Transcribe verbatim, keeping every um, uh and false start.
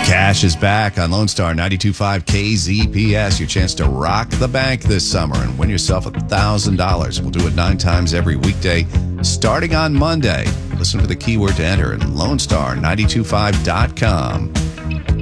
Cash is back on Lone Star ninety-two point five K Z P S. Your chance to rock the bank this summer and win yourself one thousand dollars. We'll do it nine times every weekday starting on Monday. Listen for the keyword to enter at lone star nine two five dot com.